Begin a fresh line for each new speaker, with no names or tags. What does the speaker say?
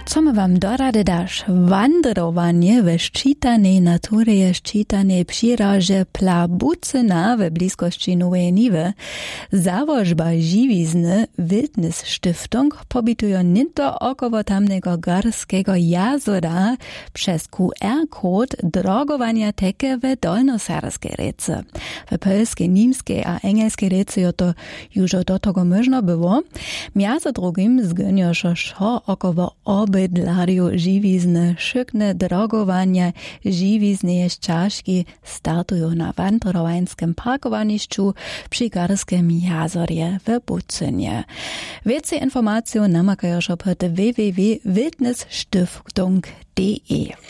Co my wam dorady dasz? Wandrowanie we ščitanej naturje, ščitanej przyrodzie Plabucyna we bliskości Nowej Niwy. Założba żywizny Wildnis Stiftung pobitują nito około tamnego Gorskiego jazora przez QR-kod drogowania teke we dolnoserbskiej rece. W polskiej, niemskiej a engelskiej rece jo to już do tego można było. Między drugim zgonioszo szo około obydlarju żywizny szykne drogowania żywiznej ścieżki startują na wandrowańskim parkowaniszczu przy Gorskim jazorje w Bucynie. Więcej informacji namakają pod www.wildnisstiftung.de.